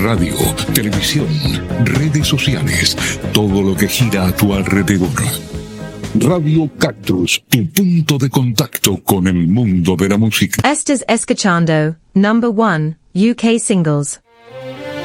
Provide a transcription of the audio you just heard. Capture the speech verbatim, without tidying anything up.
radio, televisión, redes sociales, todo lo que gira a tu alrededor. Radio Cactus, tu punto de contacto con el mundo de la música. Estás escuchando Number One U K Singles.